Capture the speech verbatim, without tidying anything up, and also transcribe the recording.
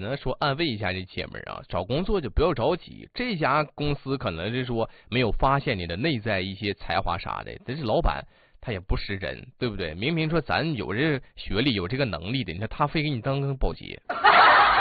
呢说安慰一下这姐们儿啊，找工作就不要着急，这家公司可能是说没有发现你的内在一些才华啥的，但是老板他也不识人，对不对？明明说咱有这学历有这个能力的，你看他非给你当个保洁。